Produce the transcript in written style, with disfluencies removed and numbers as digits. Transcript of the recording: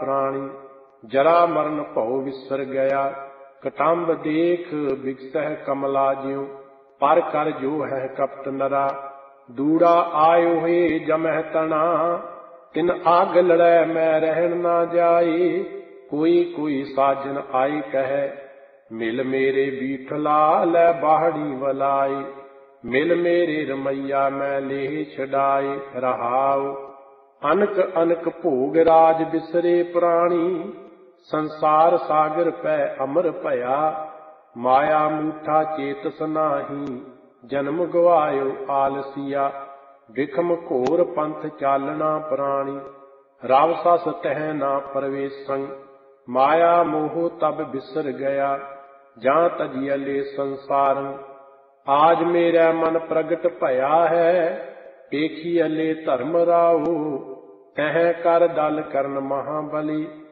ਪ੍ਰਾਣੀ। ਜਰਾ ਮਰਨ ਭਉ ਵਿਸਰ ਗਿਆ, ਕਟੰਬ ਦੇਖ ਬਿਕਸਹਿ ਕਮਲਾ ਜਿਉ। ਪਰ ਕਰ ਜੋ ਹੈ ਕਪਟ ਨਰਾ, ਦੂੜਾ ਆਇਓ ਹੋਏ ਜਮਹਿ ਤਣਾ। ਤਿਨ ਆਗ ਲੜੈ ਮੈਂ ਰਹਿਣ ਨਾ ਜਾਏ, ਕੋਈ ਕੋਈ ਸਾਜਨ ਆਈ ਕਹੈ। ਮਿਲ ਮੇਰੇ ਬੀਠਲਾ ਲੈ ਬਾਹੜੀ ਵਲਾਏ, ਮਿਲ ਮੇਰੇ ਰਮਈਆ ਮੈਂ ਲੇਹ ਛਡਾਏ। ਰਹਾਉ ਅਨਕ ਅਨਕ ਭੋਗ ਰਾਜ ਬਿਸਰੇ ਪ੍ਰਾਣੀ, ਸੰਸਾਰ ਸਾਗਰ ਪੈ ਅਮਰ ਭਇਆ। ਮਾਇਆ ਮੂਠਾ ਚੇਤਸ ਨਾਹੀ, ਜਨਮ ਗਵਾਇਓ ਆਲਸੀਆ। ਬਿਖਮ ਘੋਰ ਪੰਥ ਚਾਲਣਾ ਪ੍ਰਾਣੀ, ਰਵ ਸਸ ਤਹਿ ਨਾ ਪ੍ਰਵੇਸੰ। ਮਾਇਆ ਮੋਹ ਤਬ ਬਿਸਰ ਗਿਆ, ਜਾਂ ਤਜੀਅਲੇ ਸੰਸਾਰੰ। ਆਜ ਮੇਰਾ ਮਨ ਪ੍ਰਗਟ ਭਇਆ ਹੈ, ਪੇਖੀਅਲੇ ਧਰਮ ਰਾਉ। ਤਹਿ ਕਰ ਦਲ ਕਰਨ ਮਹਾਬਲੀ,